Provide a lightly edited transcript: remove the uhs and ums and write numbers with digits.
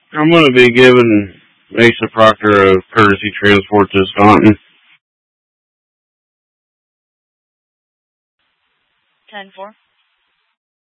I'm going to be giving Mesa Proctor a courtesy transport to Staunton. 10-4.